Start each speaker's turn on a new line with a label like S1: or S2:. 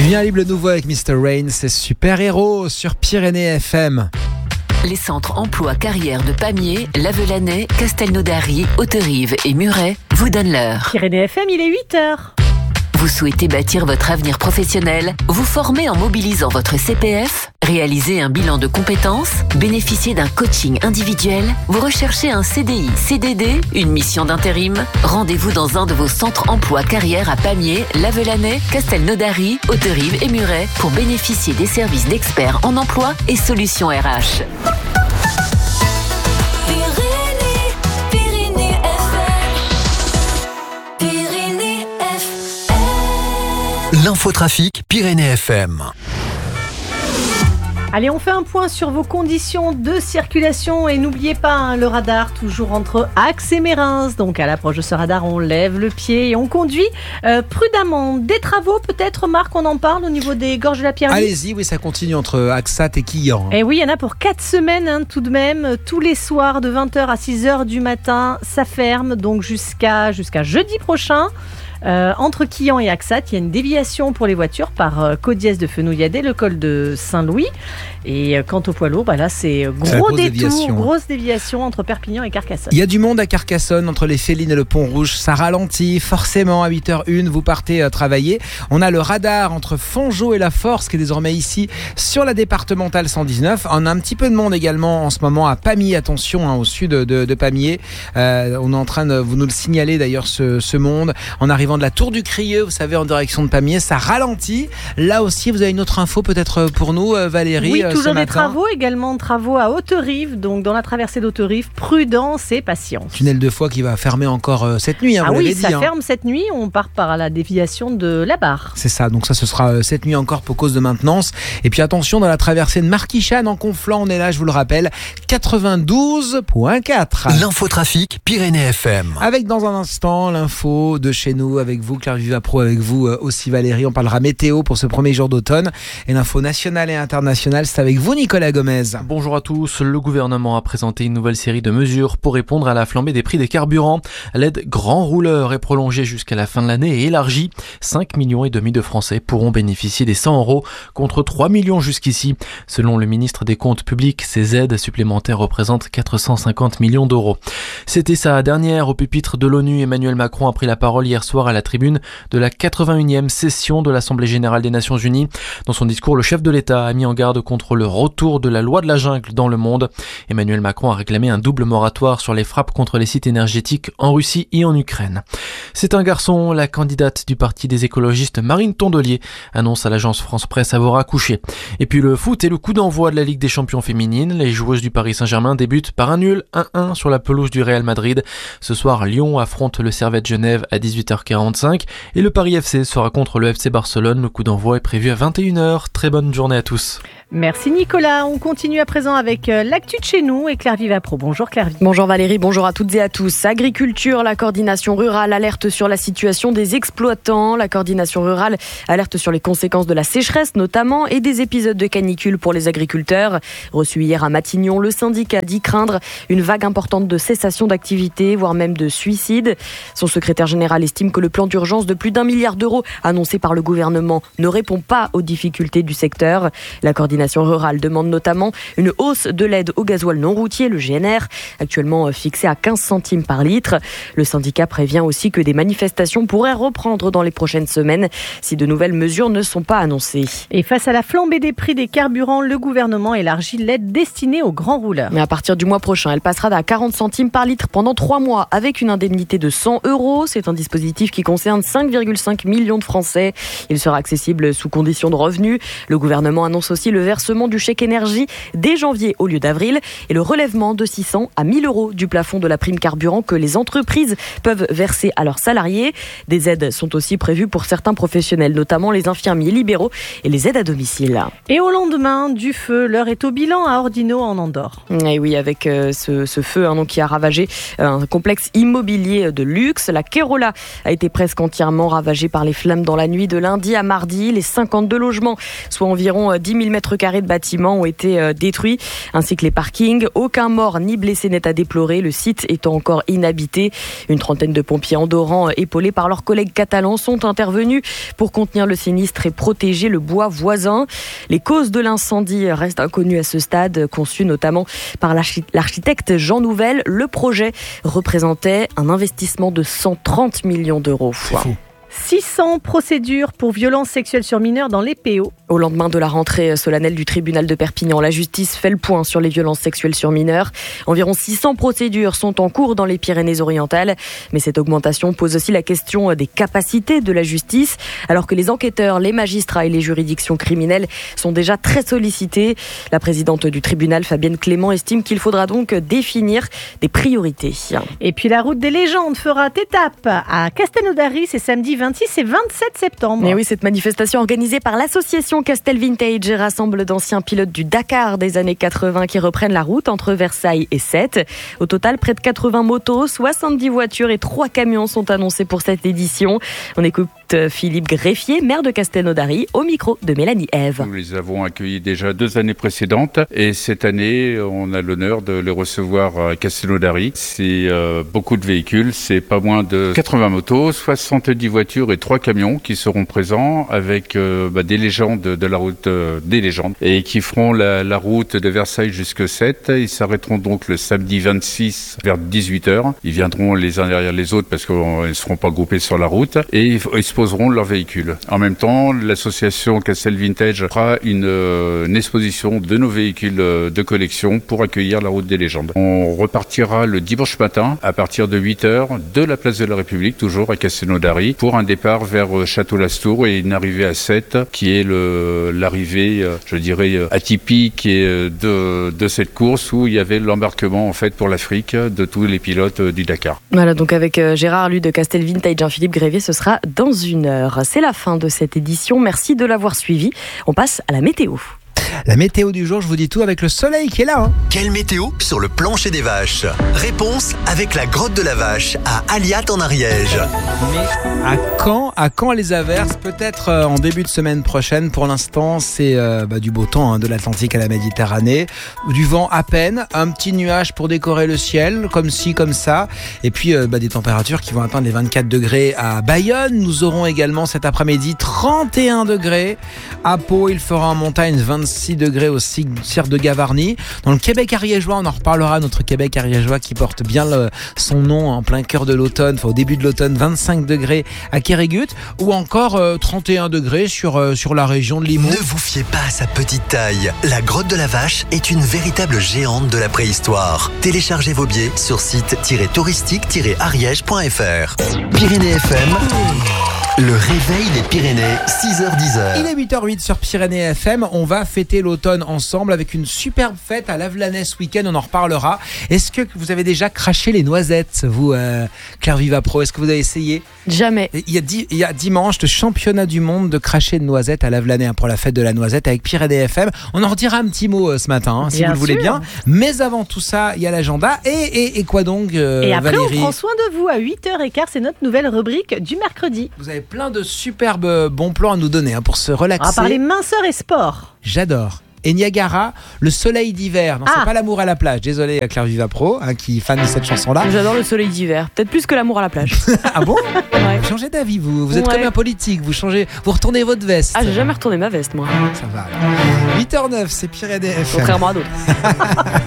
S1: Julien Libre, le nouveau avec Mr. Rain, c'est Super Héros sur Pyrénées FM.
S2: Les centres emploi carrière de Pamiers, Lavelanet, Castelnaudary, Hauterive et Muret vous donnent l'heure.
S3: Pyrénées FM, il est 8h.
S2: Vous souhaitez bâtir votre avenir professionnel, vous former en mobilisant votre CPF, réaliser un bilan de compétences, bénéficier d'un coaching individuel, vous recherchez un CDI, CDD, une mission d'intérim. Rendez-vous dans un de vos centres emploi carrière à Pamiers, Lavelanet, Castelnaudary, Hauterive et Muret pour bénéficier des services d'experts en emploi et solutions RH.
S4: L'infotrafic Pyrénées FM.
S3: Allez, on fait un point sur vos conditions de circulation et n'oubliez pas le radar toujours entre Axe et Mérins. Donc à l'approche de ce radar, on lève le pied et on conduit prudemment. Des travaux peut-être, Marc, on en parle au niveau des gorges de la Pyrénée.
S1: Allez-y, oui, ça continue entre Axat et Quillan.
S3: Et oui, il y en a pour 4 semaines tout de même. Tous les soirs de 20h à 6h du matin, ça ferme donc jusqu'à jeudi prochain. Entre Quillan et Axat, il y a une déviation pour les voitures par Caudiès de Fenouilladé, le col de Saint-Louis. Et quant au poids lourd, là c'est grosse déviation entre Perpignan et Carcassonne.
S1: Il y a du monde à Carcassonne entre les Félines et le Pont Rouge. Ça ralentit forcément à 8h01. Vous partez travailler. On a le radar entre Fongeau et La Force qui est désormais ici sur la départementale 119. On a un petit peu de monde également en ce moment à Pamiers. Attention, au sud de Pamiers. On est en train de vous nous le signaler d'ailleurs ce monde. En arrivant de la Tour du Crieux, vous savez, en direction de Pamiers, ça ralentit. Là aussi, vous avez une autre info peut-être pour nous, Valérie.
S3: Oui, toujours des
S1: matin.
S3: travaux à Hauterive, donc dans la traversée d'Hauterive, prudence et patience.
S1: Tunnel de Foix qui va fermer encore cette nuit, vous l'avez dit.
S3: Ça ferme cette nuit, on part par la déviation de la barre.
S1: C'est ça, donc ça ce sera cette nuit encore pour cause de maintenance. Et puis attention, dans la traversée de Marquichane en Conflans, on est là, je vous le rappelle, 92.4.
S4: L'infotrafic Pyrénées FM.
S1: Avec dans un instant l'info de chez nous, avec vous, Claire Vivapro, avec vous aussi Valérie. On parlera météo pour ce premier jour d'automne. Et l'info nationale et internationale, c'est avec vous Nicolas Gomez.
S5: Bonjour à tous. Le gouvernement a présenté une nouvelle série de mesures pour répondre à la flambée des prix des carburants. L'aide grand rouleur est prolongée jusqu'à la fin de l'année et élargie. 5,5 millions de Français pourront bénéficier des 100 € contre 3 millions jusqu'ici. Selon le ministre des Comptes publics, ces aides supplémentaires représentent 450 millions d'euros. C'était sa dernière au pupitre de l'ONU. Emmanuel Macron a pris la parole hier soir à la tribune de la 81e session de l'Assemblée générale des Nations Unies. Dans son discours, le chef de l'État a mis en garde contre le retour de la loi de la jungle dans le monde. Emmanuel Macron a réclamé un double moratoire sur les frappes contre les sites énergétiques en Russie et en Ukraine. C'est un garçon, la candidate du parti des écologistes Marine Tondelier annonce à l'agence France Presse avoir accouché. Et puis le foot et le coup d'envoi de la Ligue des champions féminines. Les joueuses du Paris Saint-Germain débutent par un nul 1-1 sur la pelouse du Real Madrid. Ce soir, Lyon affronte le Servette Genève à 18h45 et le Paris FC sera contre le FC Barcelone. Le coup d'envoi est prévu à 21h. Très bonne journée à tous.
S3: Merci Nicolas. On continue à présent avec l'actu de chez nous et Claire Vivapro. Bonjour Claire.
S6: Bonjour Valérie, bonjour à toutes et à tous. Agriculture, la coordination rurale alerte sur la situation des exploitants. La coordination rurale alerte sur les conséquences de la sécheresse notamment et des épisodes de canicule pour les agriculteurs. Reçu hier à Matignon, le syndicat dit craindre une vague importante de cessation d'activité, voire même de suicide. Son secrétaire général estime que le plan d'urgence de plus d'1 milliard d'euros annoncé par le gouvernement ne répond pas aux difficultés du secteur. La coordination rurale demande notamment une hausse de l'aide au gasoil non routier, le GNR, actuellement fixé à 15 centimes par litre. Le syndicat prévient aussi que des manifestations pourraient reprendre dans les prochaines semaines si de nouvelles mesures ne sont pas annoncées.
S3: Et face à la flambée des prix des carburants, le gouvernement élargit l'aide destinée aux grands rouleurs.
S6: Mais à partir du mois prochain, elle passera à 40 centimes par litre pendant 3 mois avec une indemnité de 100 €. C'est un dispositif qui concerne 5,5 millions de Français. Il sera accessible sous condition de revenus. Le gouvernement annonce aussi le versement du chèque énergie dès janvier au lieu d'avril et le relèvement de 600 à 1 000 € du plafond de la prime carburant que les entreprises peuvent verser à leurs salariés. Des aides sont aussi prévues pour certains professionnels, notamment les infirmiers libéraux et les aides à domicile.
S3: Et au lendemain du feu, l'heure est au bilan à Ordino en Andorre.
S6: Et oui, avec ce feu qui a ravagé un complexe immobilier de luxe. La Kérola a été presque entièrement ravagée par les flammes dans la nuit de lundi à mardi. Les 52 logements, soit environ 10 000 mètres carrés de bâtiments ont été détruits, ainsi que les parkings. Aucun mort ni blessé n'est à déplorer, le site étant encore inhabité. Une trentaine de pompiers andorrans, épaulés par leurs collègues catalans, sont intervenus pour contenir le sinistre et protéger le bois voisin. Les causes de l'incendie restent inconnues à ce stade, conçues notamment par l'architecte Jean Nouvel. Le projet représentait un investissement de 130 millions d'euros.
S1: C'est fou.
S3: 600 procédures pour violences sexuelles sur mineurs dans les PO.
S6: Au lendemain de la rentrée solennelle du tribunal de Perpignan, la justice fait le point sur les violences sexuelles sur mineurs. Environ 600 procédures sont en cours dans les Pyrénées-Orientales. Mais cette augmentation pose aussi la question des capacités de la justice, alors que les enquêteurs, les magistrats et les juridictions criminelles sont déjà très sollicités. La présidente du tribunal, Fabienne Clément, estime qu'il faudra donc définir des priorités.
S3: Et puis la route des légendes fera étape à Castelnaudary, c'est samedi 26 et 27 septembre.
S6: Et oui, cette manifestation organisée par l'association Castel Vintage rassemble d'anciens pilotes du Dakar des années 80 qui reprennent la route entre Versailles et Sète. Au total, près de 80 motos, 70 voitures et 3 camions sont annoncés pour cette édition. On écoute Philippe Greffier, maire de Castelnaudary, au micro de Mélanie Ève.
S7: Nous les avons accueillis déjà 2 années précédentes et cette année, on a l'honneur de les recevoir à Castelnaudary. C'est beaucoup de véhicules, c'est pas moins de 80 motos, 70 voitures et 3 camions qui seront présents avec des légendes de la route des légendes et qui feront la route de Versailles jusque Sète. Ils s'arrêteront donc le samedi 26 vers 18h. Ils viendront les uns derrière les autres parce qu'ils ne seront pas groupés sur la route et ils se poseront leurs véhicules. En même temps, l'association Castel Vintage fera une exposition de nos véhicules de collection pour accueillir la route des légendes. On repartira le dimanche matin à partir de 8h de la place de la République, toujours à Castelnaudary, pour un départ vers Château-Lastour et une arrivée à Sète qui est l'arrivée, je dirais, atypique de cette course où il y avait l'embarquement en fait pour l'Afrique de tous les pilotes du Dakar.
S6: Voilà, donc avec Gérard, lui de Castel Vintage, Jean-Philippe Grévier, ce sera dans 1 heure. C'est la fin de cette édition. Merci de l'avoir suivi. On passe à la météo.
S1: La météo du jour, je vous dis tout avec le soleil qui est là.
S4: Quelle météo sur le plancher des vaches? Réponse avec la grotte de la vache à Aliat en Ariège.
S1: Mais à quand les averses? Peut-être en début de semaine prochaine. Pour l'instant, c'est du beau temps, de l'Atlantique à la Méditerranée. Du vent à peine, un petit nuage pour décorer le ciel, comme ci, comme ça. Et puis des températures qui vont atteindre les 24 degrés à Bayonne. Nous aurons également cet après-midi 31 degrés. À Pau, il fera en montagne 26 degrés au Cirque de Gavarnie. Dans le Québec ariégeois, on en reparlera, notre Québec ariégeois qui porte bien son nom en plein cœur de l'automne, au début de l'automne, 25 degrés à Kérégut, ou encore 31 degrés sur la région de Limoux.
S4: Ne vous fiez pas à sa petite taille. La grotte de la vache est une véritable géante de la préhistoire. Téléchargez vos billets sur site-touristique-ariège.fr. Pyrénées FM, le réveil des Pyrénées, 6h-10h.
S1: Il est 8h08 sur Pyrénées FM. On va fêter l'automne ensemble avec une superbe fête à Lavelanet ce week-end. On en reparlera. Est-ce que vous avez déjà craché les noisettes, vous, Claire Vivapro? Est-ce que vous avez essayé?
S6: Jamais.
S1: Il y a dimanche le championnat du monde de cracher de noisettes à Lavelanet pour la fête de la noisette avec Pyrénées FM. On en redira un petit mot ce matin, si vous le voulez bien. Mais avant tout ça, il y a l'agenda. Et quoi donc,
S3: et après,
S1: Valérie?
S3: on prend soin de vous à 8h15. C'est notre nouvelle rubrique du mercredi.
S1: Vous avez plein de superbes bons plans à nous donner pour se relaxer.
S3: On va parler minceur et sport.
S1: J'adore. Et Niagara, le soleil d'hiver. Non, c'est pas l'amour à la plage. Désolé à Claire Vivapro, qui est fan de cette chanson-là.
S6: J'adore le soleil d'hiver. Peut-être plus que l'amour à la plage.
S1: Ah bon?
S6: Ouais.
S1: Vous changez d'avis, vous êtes comme un politique. Vous retournez votre veste.
S6: Ah, j'ai jamais retourné ma veste, moi.
S1: Ça va alors. 8h09, c'est Pyrénées FM.
S6: Contrairement à d'autres.